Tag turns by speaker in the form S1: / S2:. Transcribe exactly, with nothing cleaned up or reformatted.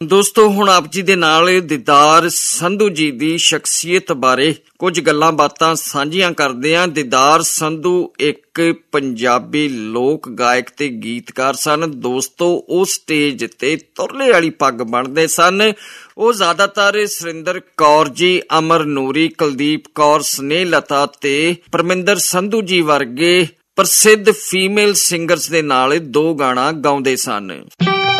S1: ਦੋਸਤੋ, ਹੁਣ ਆਪ ਜੀ ਦੇ ਨਾਲ ਦੀਦਾਰ ਸੰਧੂ ਜੀ ਦੀ ਸ਼ਖਸੀਅਤ ਬਾਰੇ ਕੁਝ ਗੱਲਾਂ ਬਾਤਾਂ ਸਾਂਝੀਆਂ ਕਰਦੇ ਹਾਂ। ਦੀਦਾਰ ਸੰਧੂ ਇੱਕ ਪੰਜਾਬੀ ਲੋਕ ਗਾਇਕ ਤੇ ਗੀਤਕਾਰ ਸਨ। ਦੋਸਤੋ, ਉਹ ਸਟੇਜ ਤੇ ਤੁਰਲੇ ਵਾਲੀ ਪੱਗ ਬੰਨ੍ਹਦੇ ਸਨ। ਉਹ ਜ਼ਿਆਦਾਤਰ ਸੁਰਿੰਦਰ ਕੌਰ ਜੀ, ਅਮਰ ਨੂਰੀ, ਕੁਲਦੀਪ ਕੌਰ, ਸਨੇਹਲਤਾ ਤੇ ਪਰਮਿੰਦਰ ਸੰਧੂ ਜੀ ਵਰਗੇ ਪ੍ਰਸਿੱਧ ਫੀਮੇਲ ਸਿੰਗਰਸ ਦੇ ਨਾਲ ਦੋ ਗਾਣਾ ਗਾਉਂਦੇ ਸਨ।